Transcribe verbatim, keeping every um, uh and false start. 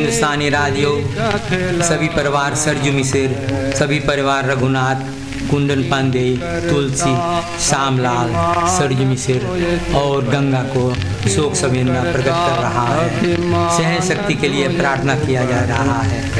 हिंदुस्तानी राजयोग, सभी परिवार सरजू मिसिर, सभी परिवार रघुनाथ, कुंदन पांडे, तुलसी, श्यामलाल, सरजू मिसिर और गंगा को शोक संवेदना प्रकट कर रहा है। सहन शक्ति के लिए प्रार्थना किया जा रहा है।